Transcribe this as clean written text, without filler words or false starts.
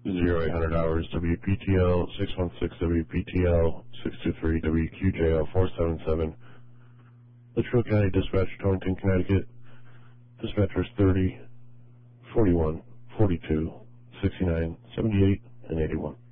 0800 hours WPTL 616 WPTL 623 WQJL 477 Litchfield County Dispatch, Torrington, Connecticut. Dispatchers 30 41 42 69 78 and 81.